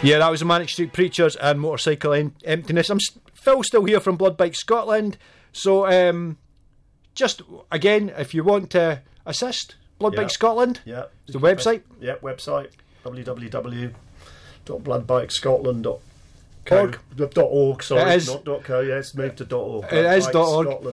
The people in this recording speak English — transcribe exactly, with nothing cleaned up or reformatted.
Yeah, that was the Manic Street Preachers and Motorcycle en- Emptiness. I'm st- Phil still here from Blood Bike Scotland. So, um, just again, if you want to assist, Blood Bike Yeah. Scotland, Yeah. the website. Yeah, website w w w dot blood bike scotland dot Org. org. Dot org, sorry, It is. not dot co. Yeah, it's moved to dot org. It is dot org.